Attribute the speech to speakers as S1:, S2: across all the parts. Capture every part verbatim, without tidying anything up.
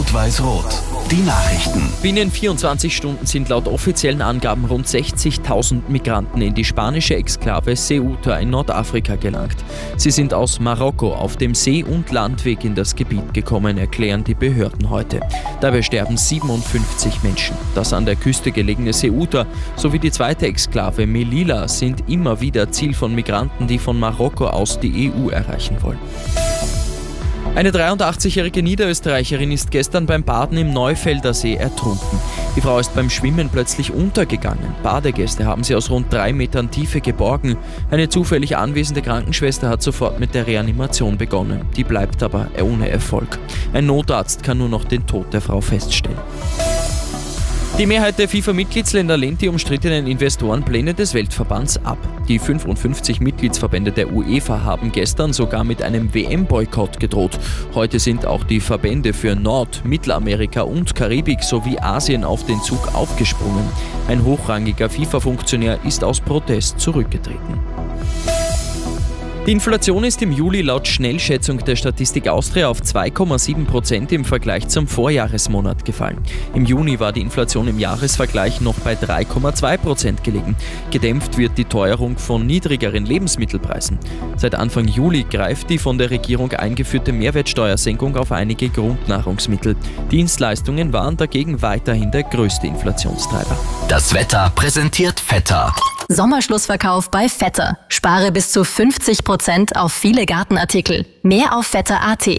S1: Rot-Weiß-Rot. Die Nachrichten.
S2: Binnen vierundzwanzig Stunden sind laut offiziellen Angaben rund sechzigtausend Migranten in die spanische Exklave Ceuta in Nordafrika gelangt. Sie sind aus Marokko auf dem See- und Landweg in das Gebiet gekommen, erklären die Behörden heute. Dabei sterben siebenundfünfzig Menschen. Das an der Küste gelegene Ceuta sowie die zweite Exklave Melilla sind immer wieder Ziel von Migranten, die von Marokko aus die E U erreichen wollen. Eine dreiundachtzigjährige Niederösterreicherin ist gestern beim Baden im Neufelder See ertrunken. Die Frau ist beim Schwimmen plötzlich untergegangen. Badegäste haben sie aus rund drei Metern Tiefe geborgen. Eine zufällig anwesende Krankenschwester hat sofort mit der Reanimation begonnen. Die bleibt aber ohne Erfolg. Ein Notarzt kann nur noch den Tod der Frau feststellen. Die Mehrheit der FIFA-Mitgliedsländer lehnt die umstrittenen Investorenpläne des Weltverbands ab. Die fünfundfünfzig Mitgliedsverbände der UEFA haben gestern sogar mit einem W M-Boykott gedroht. Heute sind auch die Verbände für Nord-, Mittelamerika und Karibik sowie Asien auf den Zug aufgesprungen. Ein hochrangiger FIFA-Funktionär ist aus Protest zurückgetreten. Die Inflation ist im Juli laut Schnellschätzung der Statistik Austria auf zwei Komma sieben Prozent im Vergleich zum Vorjahresmonat gefallen. Im Juni war die Inflation im Jahresvergleich noch bei drei Komma zwei Prozent gelegen. Gedämpft wird die Teuerung von niedrigeren Lebensmittelpreisen. Seit Anfang Juli greift die von der Regierung eingeführte Mehrwertsteuersenkung auf einige Grundnahrungsmittel. Dienstleistungen waren dagegen weiterhin der größte Inflationstreiber.
S1: Das Wetter präsentiert Vetter.
S3: Sommerschlussverkauf bei Vetter. Spare bis zu fünfzig Prozent auf viele Gartenartikel. Mehr auf vetter punkt a t.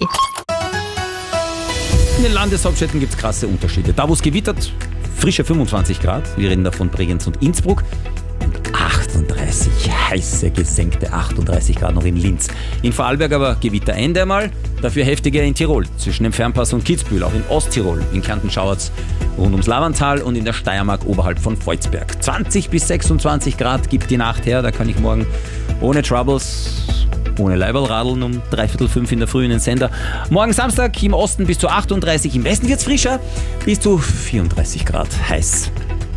S4: In den Landeshauptstädten gibt es krasse Unterschiede. Da, wo es gewittert, frische fünfundzwanzig Grad. Wir reden da von Bregenz und Innsbruck. achtunddreißig, heiße, gesenkte achtunddreißig Grad noch in Linz. In Vorarlberg aber Gewitterende einmal, dafür heftiger in Tirol, zwischen dem Fernpass und Kitzbühel, auch in Osttirol. In Kärnten schauert's rund ums Lavantal und in der Steiermark oberhalb von Volzberg. zwanzig bis sechsundzwanzig Grad gibt die Nacht her, da kann ich morgen ohne Troubles, ohne Leiberl radeln um dreiviertel fünf in der Früh in den Sender. Morgen Samstag im Osten bis zu achtunddreißig, im Westen wird's frischer, bis zu vierunddreißig Grad heiß.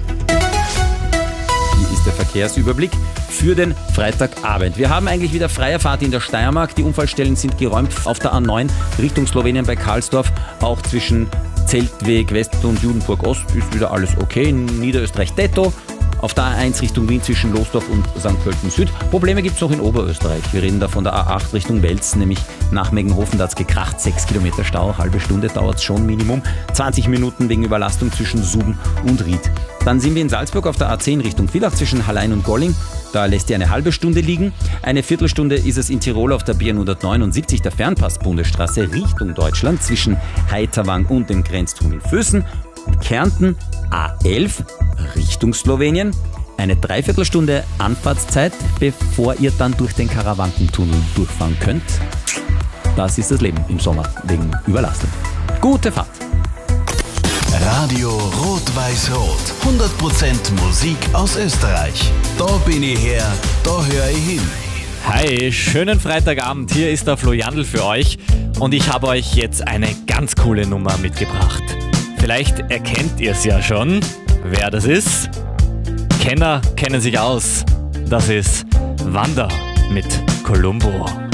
S4: Ist der Verkehrsüberblick für den Freitagabend. Wir haben eigentlich wieder freie Fahrt in der Steiermark. Die Unfallstellen sind geräumt auf der A neun Richtung Slowenien bei Karlsdorf. Auch zwischen Zeltweg West und Judenburg Ost ist wieder alles okay. In Niederösterreich Detto. Auf der A eins Richtung Wien zwischen Losdorf und Sankt Pölten Süd. Probleme gibt es noch in Oberösterreich. Wir reden da von der A acht Richtung Welz, nämlich nach Meggenhofen, da hat es gekracht. sechs Kilometer Stau, halbe Stunde dauert es schon Minimum. zwanzig Minuten wegen Überlastung zwischen Suben und Ried. Dann sind wir in Salzburg auf der A zehn Richtung Villach zwischen Hallein und Golling. Da lässt ihr eine halbe Stunde liegen. Eine Viertelstunde ist es in Tirol auf der B hundertneunundsiebzig, der Fernpass-Bundesstraße Richtung Deutschland zwischen Heiterwang und dem Grenzturm in Vößen. Kärnten A elf Richtung Slowenien. Eine Dreiviertelstunde Anfahrtszeit, bevor ihr dann durch den Karawankentunnel durchfahren könnt. Das ist das Leben im Sommer wegen Überlastung. Gute Fahrt!
S1: Radio Rot-Weiß-Rot. hundert Prozent Musik aus Österreich. Da bin ich her, da höre ich hin.
S5: Hi, schönen Freitagabend. Hier ist der Flo Jandl für euch und ich habe euch jetzt eine ganz coole Nummer mitgebracht. Vielleicht erkennt ihr es ja schon, wer das ist. Kenner kennen sich aus. Das ist Wanda mit Columbo.